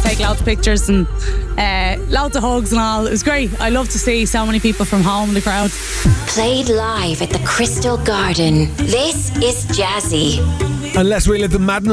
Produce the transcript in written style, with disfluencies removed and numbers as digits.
take lots of pictures and lots of hugs and all. It was great. I love to see so many people from home in the crowd. Played live at the Crystal Garden. This is Jazzy. And let's relive the madness